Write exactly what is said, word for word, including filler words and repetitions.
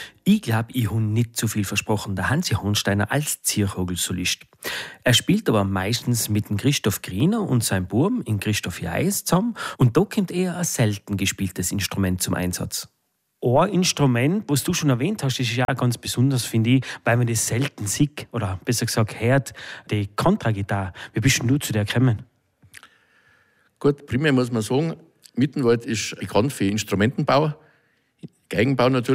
Ich glaube, ich habe nicht zu viel versprochen. Der Hansi Hohnsteiner als Zierhagel-Solist. Er spielt aber meistens mit dem Christoph Griner und seinem Buben in Christoph Jais zusammen. Und da kommt eher ein selten gespieltes Instrument zum Einsatz. Ein Instrument, was du schon erwähnt hast, ist ja auch ganz besonders, finde ich, weil man das selten sieht, oder besser gesagt hört, die Kontragitarre. Wie bist denn du zu der gekommen? Gut, primär muss man sagen, Mittenwald ist bekannt für Instrumentenbau, Geigenbau natürlich.